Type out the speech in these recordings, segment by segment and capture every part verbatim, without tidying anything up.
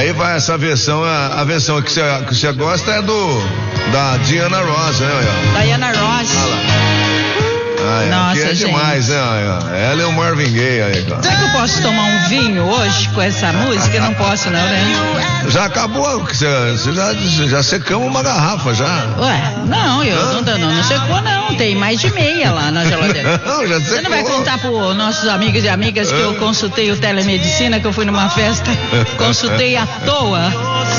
aí vai essa versão, a, a versão que você que você gosta é do da Diana Ross, né? Diana Ross. Ah lá. Ah, é. Nossa, que é gente. demais, né? Ela é o Marvin Gaye aí, cara. Será que eu posso tomar um vinho hoje com essa música? Não posso, não, né? Já acabou, você, você já, já secamos uma garrafa já. Ué, não, eu não, não, não, não secou, não. Tem mais de meia lá na geladeira. Não, já secou. Você não vai contar para nossos amigos e amigas que eu consultei o telemedicina, que eu fui numa festa, consultei à toa.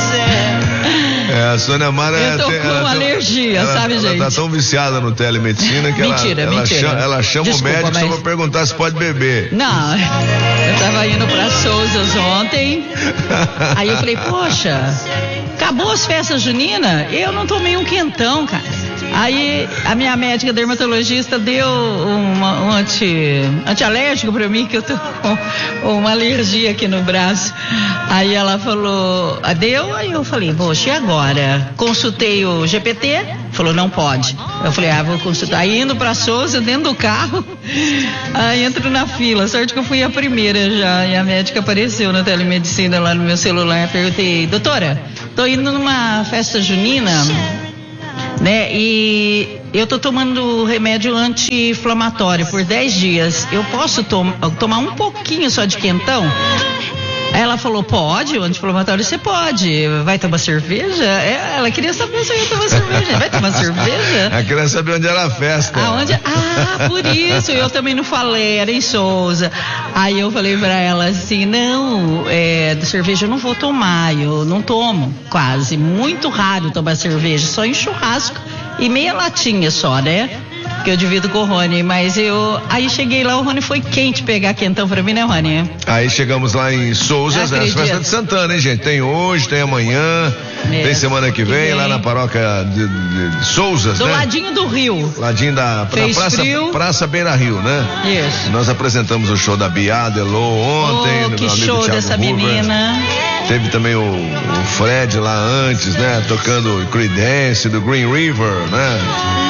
É, a Sônia Mara... Eu tô tem, com ela, alergia, ela, sabe, ela gente? Ela tá tão viciada no telemedicina que mentira, ela, mentira. ela chama, ela chama Desculpa, o médico mas... só pra perguntar se pode beber. Não, eu tava indo pra Souzas ontem, aí eu falei, poxa, acabou as festas juninas, eu não tomei um quentão, cara. Aí a minha médica dermatologista deu uma, um anti, antialérgico pra mim, que eu tô com uma alergia aqui no braço. Aí ela falou, deu, aí eu falei, poxa, e agora? Consultei o G P T, falou, não pode. Eu falei, ah, vou consultar. Aí indo pra Souza, dentro do carro, aí entro na fila, sorte que eu fui a primeira já, e a médica apareceu na telemedicina lá no meu celular, perguntei, doutora, tô indo numa festa junina, né? E eu tô tomando remédio anti-inflamatório por dez dias. Eu posso tom- tomar um pouquinho só de quentão? Aí ela falou, pode, o anti-inflamatório você pode. Vai tomar cerveja? É, ela queria saber se eu ia tomar cerveja. Vai tomar cerveja? Ela queria saber onde era a festa. Aonde? Ah, por isso, eu também não falei, era em Souza. Aí eu falei pra ela assim, não, é, de cerveja eu não vou tomar, eu não tomo, quase. Muito raro tomar cerveja, só em churrasco e meia latinha só, né? Que eu divido com o Rony, mas eu... Aí cheguei lá, o Rony foi quente pegar quentão pra mim, né, Rony? Aí chegamos lá em Souza, né? Festa de Santana, hein, gente? Tem hoje, tem amanhã, é, tem semana que vem, que vem, lá na paróquia de, de, de Souzas, do né? Do ladinho do Rio. Ladinho da pra, praça, praça Beira Rio, né? Isso. Nós apresentamos o show da Bia Delô ontem. Oh, que no show dessa Huber. Menina. Teve também o, o Fred lá antes, né? Tocando Creedence, do Green River, né?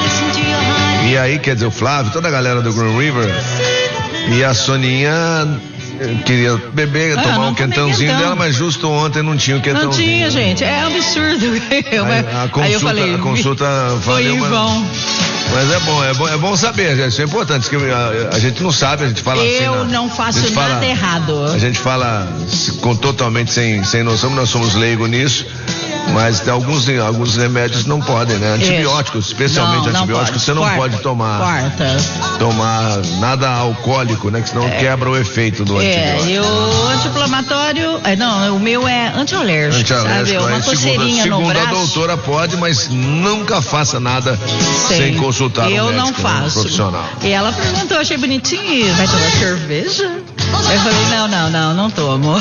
E aí, quer dizer, o Flávio, toda a galera do Green River. E a Soninha queria beber, ah, tomar um quentãozinho quentão. dela, mas justo ontem não tinha o quentãozinho. Não tinha, gente, é absurdo. Eu, aí, a consulta, aí eu falei, a consulta foi em vão. Mas é bom, é bom, é bom saber, gente, isso é importante, que a, a gente não sabe, a gente fala eu assim. Eu não faço nada fala, errado. A gente fala com, totalmente sem, sem noção, nós somos leigos nisso. Mas alguns, alguns remédios não podem, né? Antibióticos, Isso. especialmente não, não antibióticos, pode. você não Quarta. pode tomar. Quarta. Tomar nada alcoólico, né? Que senão é. quebra o efeito do é, antibiótico. E o anti-inflamatório, não, o meu é antialérgico, antialérgico sabe? Uma coceirinha segundo, no braço. Segundo a doutora pode, mas nunca faça nada Sim. sem consultar eu um médico, não faço. Um profissional. E ela perguntou, achei bonitinho, vai tomar cerveja? Eu falei, não, não, não, não tomo.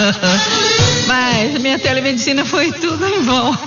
Mas minha telemedicina foi tudo em vão.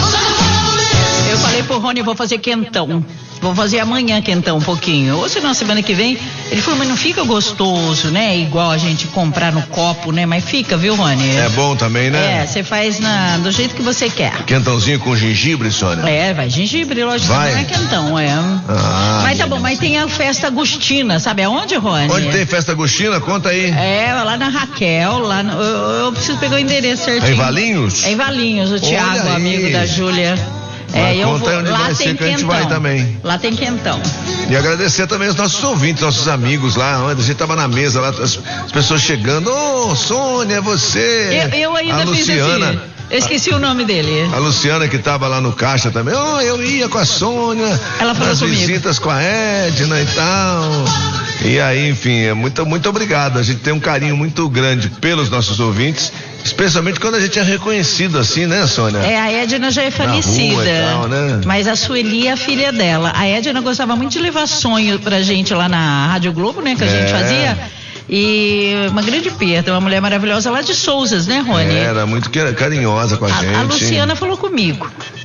Eu falei pro Rony, eu vou fazer quentão. Vou fazer amanhã quentão um pouquinho. Ou se não, semana que vem. Ele falou, mas não fica gostoso, né? Igual a gente comprar no copo, né? Mas fica, viu, Rony? É bom também, né? É, você faz na, do jeito que você quer. Quentãozinho com gengibre, Sônia? É, vai gengibre, lógico. Vai? Não é quentão, é. Ah, mas tá bom, mas tem a festa agostina, sabe aonde, Rony? Onde tem festa agostina? Conta aí. É, lá na Raquel, lá no, eu, eu preciso pegar o endereço certinho. É em Valinhos? É em Valinhos, o Thiago, amigo da Júlia. É, eu vou, onde lá vai tem ser que a gente vai também. Lá tem quentão. E agradecer também os nossos ouvintes, nossos amigos lá. A gente tava na mesa lá, as, as pessoas chegando. Ô, oh, Sônia, é você. Eu, eu ainda a fiz Luciana. Assim, eu esqueci o nome dele. A Luciana que tava lá no caixa também. Oh, eu ia com a Sônia. Ela falou nas comigo. visitas com a Edna e tal. E aí, enfim, é muito, muito obrigado. A gente tem um carinho muito grande pelos nossos ouvintes. Especialmente quando a gente é reconhecido assim, né, Sônia? É, a Edna já é falecida. Tal, né? Mas a Sueli é a filha dela. A Edna gostava muito de levar sonho pra gente lá na Rádio Globo, né? Que a é. gente fazia. E uma grande perda, uma mulher maravilhosa lá de Souzas, né, Rony? Era muito carinhosa com a, a gente. A Luciana falou comigo.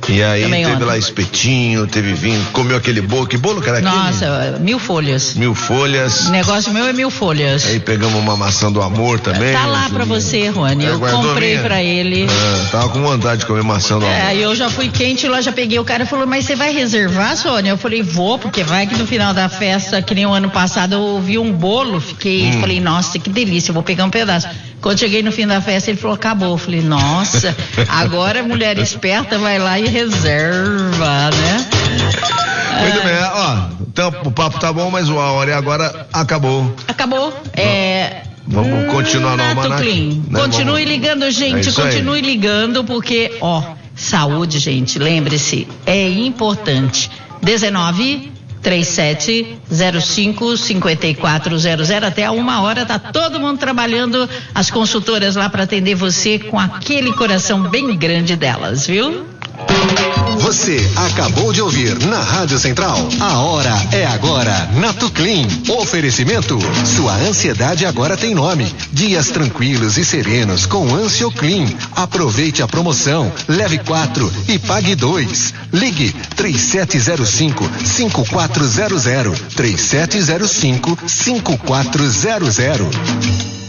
E aí Também teve ontem. lá espetinho, teve vinho, comeu aquele bolo. Que bolo que era aquele? Nossa, mil folhas. Mil folhas. O negócio meu é mil folhas. Aí pegamos uma maçã do amor também. Tá lá pra você, Rony. Eu comprei pra ele. Ah, tava com vontade de comer maçã do amor. É, eu já fui quente lá, já peguei o cara e falou, mas você vai reservar, Sônia? Eu falei, vou, porque vai que no final da festa, que nem o ano passado, eu vi um bolo, fiquei, hum. falei, nossa, que delícia, eu vou pegar um pedaço. Quando cheguei no fim da festa, ele falou, acabou. Eu falei, nossa, agora a mulher esperta vai lá e reserva, né? Muito é... bem, ó, então, o papo tá bom, mas a hora agora acabou. Acabou, é... Vamos continuar no almanac, né? Continue Vamos... ligando, gente, é continue aí. ligando, porque, ó, saúde, gente, lembre-se, é importante. dezenove, trinta e sete, zero cinco, cinquenta e quatro zero zero, até a uma hora tá todo mundo trabalhando, as consultoras lá para atender você com aquele coração bem grande delas, viu? Você acabou de ouvir na Rádio Central. A hora é agora. Natuclean. Oferecimento. Sua ansiedade agora tem nome. Dias tranquilos e serenos com Ansioclean. Aproveite a promoção. Leve quatro e pague dois. Ligue três sete zero cinco, cinco quatro zero zero. três sete zero cinco, cinco quatro zero zero.